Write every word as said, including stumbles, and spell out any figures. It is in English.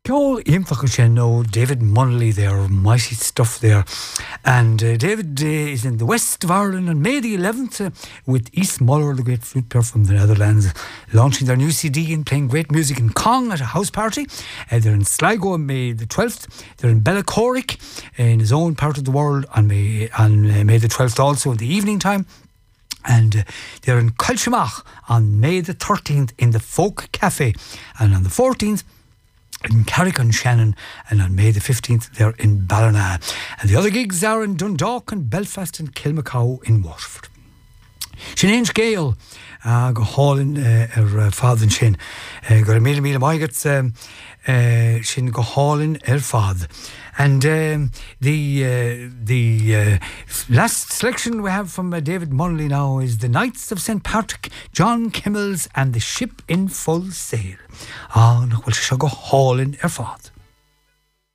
Go Imfakashen, no David Munnelly there, mighty stuff there. And uh, David uh, is in the west of Ireland on May the eleventh uh, with East Muller, the great flute player from the Netherlands, launching their new C D and playing great music in Cong at a house party. Uh, they're in Sligo on May the twelfth. They're in Bellacorrick uh, in his own part of the world on May, on, uh, May the twelfth also in the evening time. And uh, they're in Culchimach on May the thirteenth in the Folk Cafe. And on the fourteenth, in Carrick-on-Shannon, and on May the fifteenth they're in Ballina. And the other gigs are in Dundalk and Belfast and Kilmacow in Waterford. Sinead Gale uh, go hauling uh, her uh, father and Shin uh, got a meal meal maigats um, uh, Shin go hauling her father. And um, the uh, the uh, last selection we have from uh, David Munnelly now is the Knights of Saint Patrick, John Kimmels and the Ship in Full Sail. Ah, no, well, she shall go hauling her father.